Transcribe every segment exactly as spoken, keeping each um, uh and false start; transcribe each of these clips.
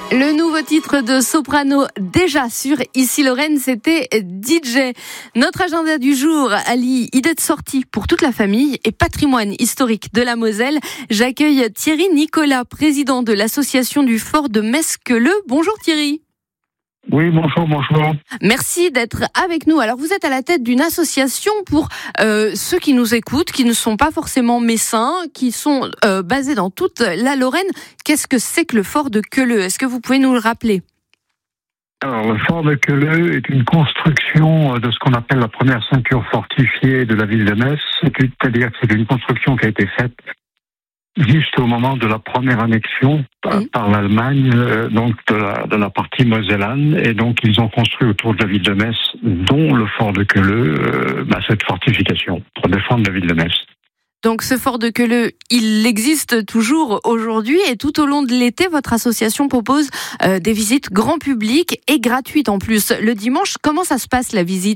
Le nouveau titre de Soprano, déjà sur Ici Lorraine, c'était D J. Notre agenda du jour allie idées de sortie pour toute la famille et patrimoine historique de la Moselle. J'accueille Thierry Nicolas, président de l'association du Fort de Mesqueleu. Bonjour Thierry. Oui, bonjour, bonjour. Merci d'être avec nous. Alors, vous êtes à la tête d'une association pour euh, ceux qui nous écoutent, qui ne sont pas forcément messins, qui sont euh, basés dans toute la Lorraine. Qu'est-ce que c'est que le fort de Queuleu ? Est-ce que vous pouvez nous le rappeler ? Alors, le fort de Queuleu est une construction de ce qu'on appelle la première ceinture fortifiée de la ville de Metz. C'est-à-dire que c'est une construction qui a été faite juste au moment de la première annexion par, mmh. par l'Allemagne, euh, donc de la, de la partie mosellane, et donc ils ont construit autour de la ville de Metz, dont le fort de Queuleu, euh, bah, cette fortification pour défendre la ville de Metz. Donc ce fort de Queuleu, il existe toujours aujourd'hui, et tout au long de l'été, votre association propose euh, des visites grand public et gratuites en plus. Le dimanche, comment ça se passe la visite ?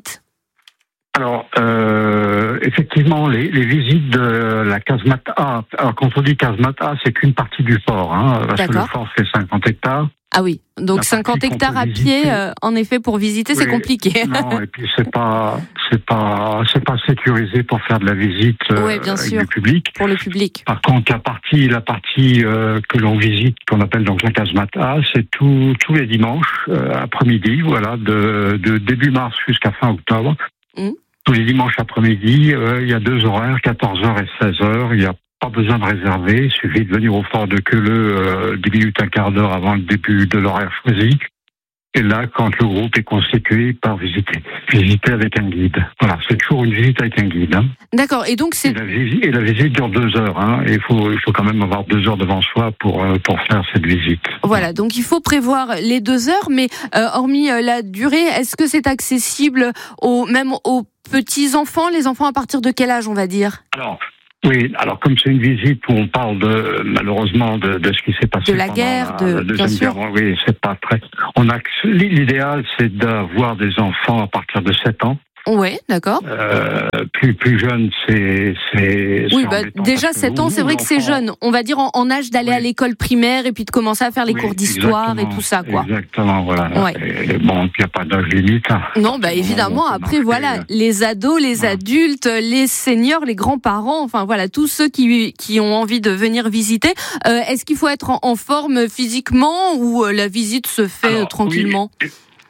Alors, euh, effectivement, les, les visites de la casemate A, alors quand on dit casemate A, c'est qu'une partie du fort, hein, parce D'accord. que le fort fait cinquante hectares. Ah oui, donc cinquante hectares à pied, euh, en effet, pour visiter, oui, c'est compliqué. Non, et puis c'est pas, c'est pas, c'est pas sécurisé pour faire de la visite euh, oui, bien avec sûr, du public. Pour le public. Par contre, la partie, la partie euh, que l'on visite, qu'on appelle donc la casemate A, c'est tout, tous les dimanches euh, après-midi, voilà, de, de début mars jusqu'à fin octobre. Mmh. Tous les dimanches après-midi, euh, il y a deux horaires, quatorze heures et seize heures. Il n'y a pas besoin de réserver. Il suffit de venir au fort de Queuleu euh, dix minutes, un quart d'heure avant le début de l'horaire choisi. Et là, quand le groupe est constitué, par visiter. Visiter avec un guide. Voilà, c'est toujours une visite avec un guide. Hein. D'accord, et donc c'est... Et la, visite, et la visite dure deux heures. Hein. Et il faut, il faut quand même avoir deux heures devant soi pour, euh, pour faire cette visite. Voilà, donc il faut prévoir les deux heures, mais euh, hormis euh, la durée, est-ce que c'est accessible aux, même aux petits-enfants, les enfants à partir de quel âge, on va dire ? Alors, oui, alors comme c'est une visite où on parle de malheureusement de, de ce qui s'est passé de la guerre, la, de la bien sûr. Guerre, oui, c'est pas très. On a l'idéal, c'est d'avoir des enfants à partir de sept ans. Oui, d'accord. Euh, plus plus jeune, c'est c'est. Oui, bah, déjà sept ans, c'est vrai que c'est jeune. On va dire en, en âge d'aller oui. à l'école primaire et puis de commencer à faire les oui, cours d'histoire et tout ça, quoi. Exactement, voilà. Ouais. Et bon, il n'y a pas d'âge limite. Hein. Non, bah évidemment. Après, voilà, les ados, les ouais. adultes, les seniors, les grands-parents, enfin voilà, tous ceux qui qui ont envie de venir visiter. Euh, est-ce qu'il faut être en, en forme physiquement ou euh, la visite se fait Alors, tranquillement oui.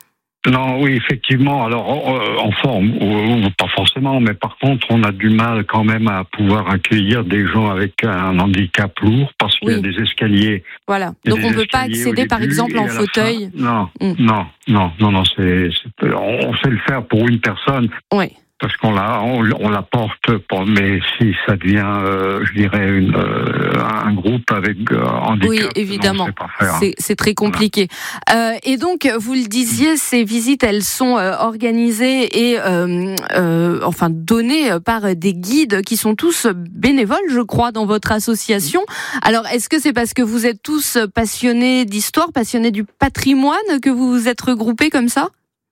Non, oui, effectivement. Alors, en forme, ou, ou pas forcément, mais par contre, on a du mal quand même à pouvoir accueillir des gens avec un handicap lourd parce qu'il oui. y a des escaliers. Voilà. Donc, on ne peut pas accéder, par exemple, en fauteuil. Fin, non, mmh. non, non, non, non. C'est, c'est, on sait le faire pour une personne. Oui. Parce qu'on la, on, on la porte, pour, mais si ça devient, euh, je dirais, une, euh, un groupe avec euh, handicap, oui, évidemment, non, pas faire. C'est, c'est très compliqué. Voilà. Euh, et donc, vous le disiez, ces visites, elles sont euh, organisées et, euh, euh, enfin, données par des guides qui sont tous bénévoles, je crois, dans votre association. Alors, est-ce que c'est parce que vous êtes tous passionnés d'histoire, passionnés du patrimoine, que vous vous êtes regroupés comme ça ?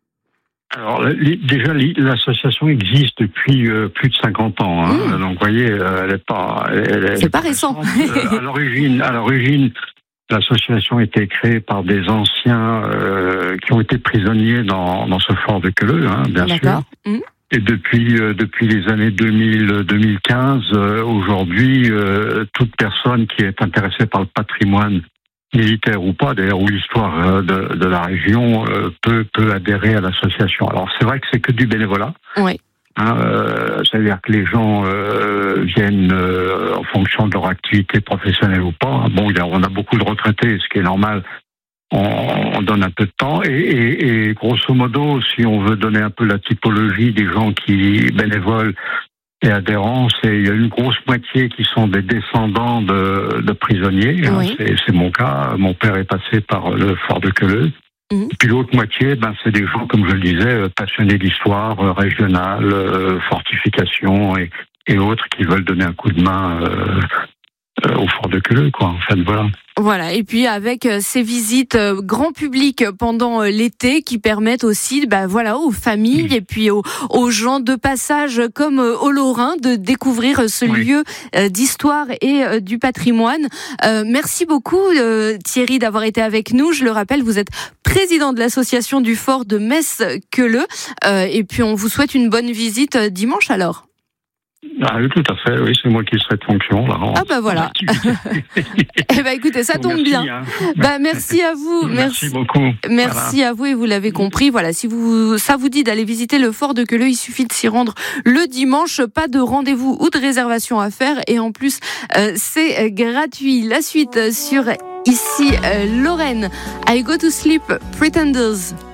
Alors déjà l'association existe depuis euh, plus de cinquante ans, hein. Mmh. Donc vous voyez, euh, elle est pas, elle, elle c'est pas récent. euh, à l'origine, à l'origine, l'association a été créée par des anciens euh, qui ont été prisonniers dans dans ce fort de Queuleu, hein, bien D'accord. sûr. Mmh. Et depuis euh, depuis les années deux mille deux mille quinze, euh, aujourd'hui, euh, toute personne qui est intéressée par le patrimoine militaire ou pas, d'ailleurs, ou l'histoire de, de la région euh, peut peut adhérer à l'association. Alors c'est vrai que c'est que du bénévolat. Oui. Hein, euh, c'est-à-dire que les gens euh, viennent euh, en fonction de leur activité professionnelle ou pas. Bon, il y a, on a beaucoup de retraités, ce qui est normal. On, on donne un peu de temps et, et, et grosso modo, si on veut donner un peu la typologie des gens qui bénévolent et adhérents, c'est, il y a une grosse moitié qui sont des descendants de, de prisonniers. Oui. Hein, c'est, c'est mon cas. Mon père est passé par le fort de Queuleu. Mmh. Puis l'autre moitié, ben, c'est des gens, comme je le disais, passionnés d'histoire régionale, fortification et, et autres qui veulent donner un coup de main euh, euh, au fort de Queuleux, quoi. En fait, voilà. Voilà, et puis avec ces visites grand public pendant l'été qui permettent aussi, bah voilà, aux familles mmh. et puis aux, aux gens de passage comme aux Lorrains de découvrir ce oui. lieu d'histoire et du patrimoine. Euh, merci beaucoup euh, Thierry d'avoir été avec nous. Je le rappelle, vous êtes président de l'association du fort de Metz-Queuleux euh, et puis on vous souhaite une bonne visite dimanche alors. Ah oui, tout à fait, oui, c'est moi qui serai de fonction là. Ah bah voilà. Eh bah écoutez, ça tombe merci, bien. Hein. Bah merci à vous. Merci, merci beaucoup. Merci voilà. à vous et vous l'avez compris. Voilà, si vous ça vous dit d'aller visiter le fort de Queuleux, il suffit de s'y rendre le dimanche. Pas de rendez-vous ou de réservation à faire et en plus euh, c'est gratuit. La suite sur ici euh, Lorraine. I Go to Sleep, Pretenders.